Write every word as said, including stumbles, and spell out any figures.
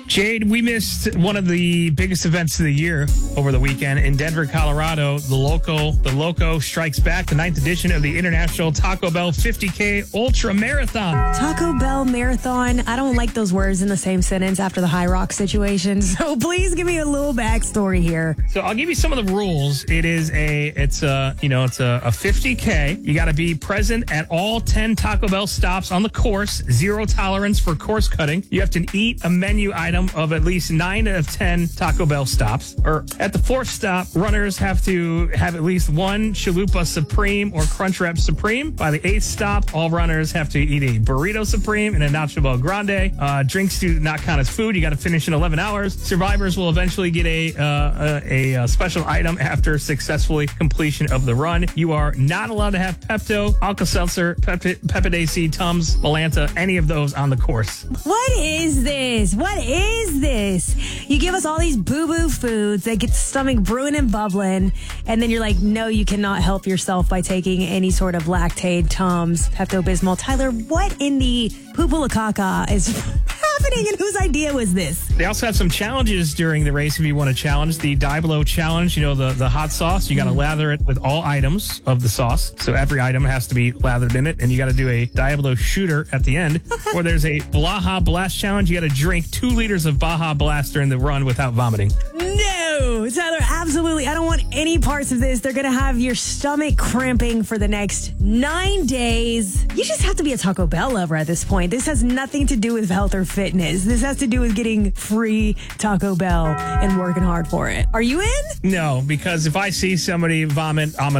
Jade, we missed one of the biggest events of the year over the weekend in Denver, Colorado. The local, the Loco strikes back, the ninth edition of the International Taco Bell fifty K Ultra Marathon. Taco Bell Marathon. I don't like those words in the same sentence after the High Rock situation. So please give me a little backstory here. So I'll give you some of the rules. It is a, it's a, you know, it's a, a fifty K. You got to be present at all ten Taco Bell stops on the course. Zero tolerance for course cutting. You have to eat a menu item of at least nine of ten Taco Bell stops. Or at the fourth stop, runners have to have at least one Chalupa Supreme or Crunchwrap Supreme. By the eighth stop, all runners have to eat a Burrito Supreme and a Nacho Bel Grande. Uh, drinks do not count as food. You got to finish in eleven hours. Survivors will eventually get a, uh, a, a special item after successfully completion of the run. You are not allowed to have Pepto, Alka-Seltzer, Pep- Pepid-A-C, Tums, Malanta, any of those on the course. What is this? What is this? You give us all these boo-boo foods that get the stomach brewing and bubbling, and then you're like, no, you cannot help yourself by taking any sort of Lactaid, Tums, Pepto-Bismol. Tyler, what in the poopalakaka is happening, and whose idea was this? They also have some challenges during the race if you want to challenge. The Diablo challenge, you know, the, the hot sauce, you got to mm. lather it with all items of the sauce. So every item has to be lathered in it, and you got to do a Diablo shooter at the end. Or there's a Baja Blast challenge. You got to drink two liters of Baja Blast during the run without vomiting. No, Tyler, absolutely. I don't want any parts of this. They're going to have your stomach cramping for the next nine days. You just have to be a Taco Bell lover at this point. This has nothing to do with health or fitness. This has to do with getting free Taco Bell and working hard for it. Are you in? No, because if I see somebody vomit, I'm